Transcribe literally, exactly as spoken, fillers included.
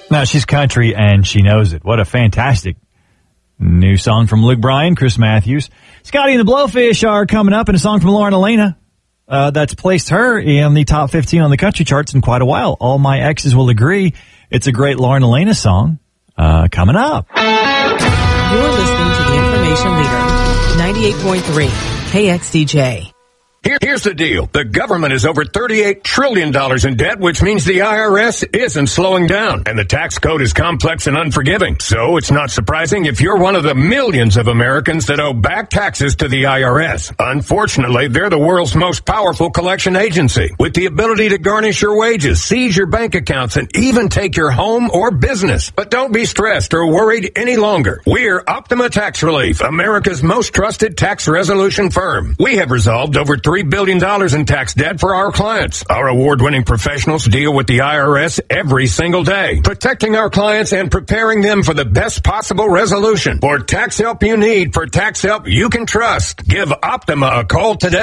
No, she's country, and she knows it. What a fantastic new song from Luke Bryan, Chris Matthews. Scotty and the Blowfish are coming up in a song from Lauren Elena uh, that's placed her in the top fifteen on the country charts in quite a while. All my exes will agree it's a great Lauren Elena song uh, coming up. You're listening to the Information Leader, ninety-eight point three K X D J. Here, here's the deal. The government is over thirty-eight trillion dollars in debt, which means the I R S isn't slowing down. And the tax code is complex and unforgiving. So it's not surprising if you're one of the millions of Americans that owe back taxes to the I R S. Unfortunately, they're the world's most powerful collection agency, with the ability to garnish your wages, seize your bank accounts, and even take your home or business. But don't be stressed or worried any longer. We're Optima Tax Relief, America's most trusted tax resolution firm. We have resolved over three billion dollars in tax debt for our clients. Our award-winning professionals deal with the I R S every single day, protecting our clients and preparing them for the best possible resolution. For tax help you need, for tax help you can trust, give Optima a call today.